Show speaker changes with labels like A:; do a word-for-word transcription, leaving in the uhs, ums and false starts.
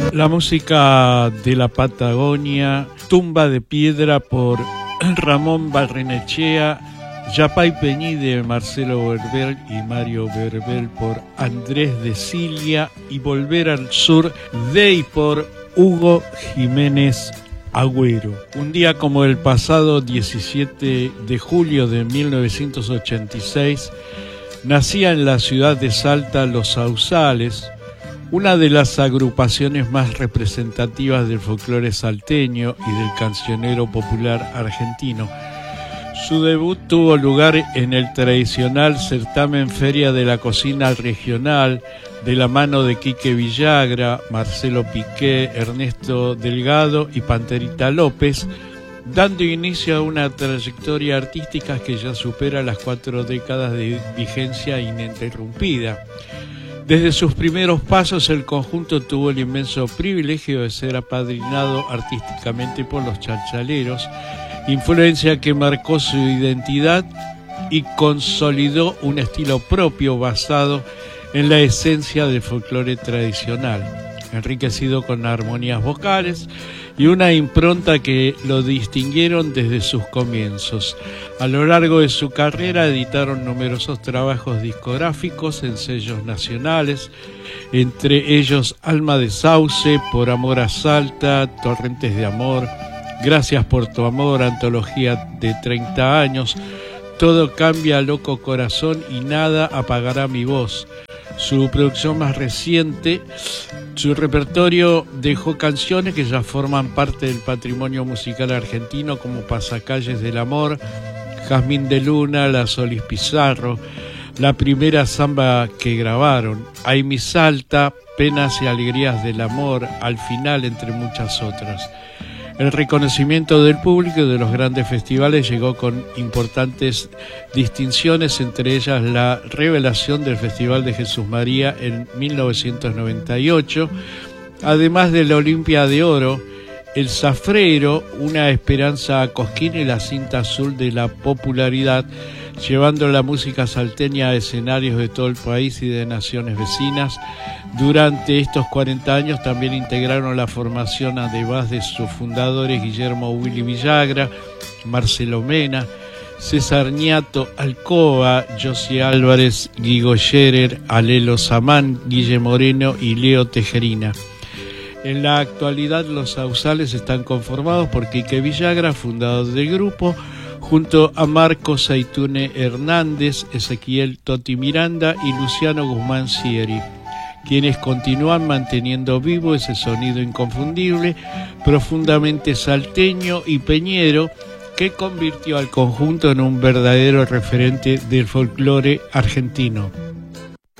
A: La música de la Patagonia, Tumba de Piedra por Ramón Barrenechea, Yapay Peñí de Marcelo Verbel y Mario Verbel por Andrés de Cilia y Volver al Sur de y por Hugo Jiménez Agüero. Un día como el pasado diecisiete de julio de mil novecientos ochenta y seis, nacía en la ciudad de Salta Los Sausales, una de las agrupaciones más representativas del folclore salteño y del cancionero popular argentino. Su debut tuvo lugar en el tradicional certamen Feria de la Cocina Regional, de la mano de Quique Villagra, Marcelo Piqué, Ernesto Delgado y Panterita López, dando inicio a una trayectoria artística que ya supera las cuatro décadas de vigencia ininterrumpida. Desde sus primeros pasos, el conjunto tuvo el inmenso privilegio de ser apadrinado artísticamente por los Chalchaleros, influencia que marcó su identidad y consolidó un estilo propio basado en la esencia del folclore tradicional, enriquecido con armonías vocales y una impronta que lo distinguieron desde sus comienzos. A lo largo de su carrera editaron numerosos trabajos discográficos en sellos nacionales, entre ellos Alma de Sauce, Por Amor a Salta, Torrentes de Amor, Gracias por tu Amor, antología de treinta años, Todo cambia, Loco Corazón y Nada apagará mi voz. Su producción más reciente, su repertorio dejó canciones que ya forman parte del patrimonio musical argentino como Pasacalles del Amor, Jazmín de Luna, La Solis Pizarro, la primera samba que grabaron, Ay mi Salta, Penas y Alegrías del Amor, Al Final, entre muchas otras. El reconocimiento del público y de los grandes festivales llegó con importantes distinciones, entre ellas la revelación del Festival de Jesús María en mil novecientos noventa y ocho, además de la Olimpia de Oro, el Zafrero, Una Esperanza a Cosquín y la cinta azul de la popularidad, llevando la música salteña a escenarios de todo el país y de naciones vecinas. Durante estos cuarenta años también integraron la formación además de sus fundadores Guillermo Willy Villagra, Marcelo Mena, César Ñato Alcoba, Josie Álvarez, Guigo Scherer, Alelo Samán, Guille Moreno y Leo Tejerina. En la actualidad los Sausales están conformados por Quique Villagra, fundador del grupo, junto a Marco Zaitune Hernández, Ezequiel Toti Miranda y Luciano Guzmán Sieri, quienes continúan manteniendo vivo ese sonido inconfundible, profundamente salteño y peñero, que convirtió al conjunto en un verdadero referente del folclore argentino.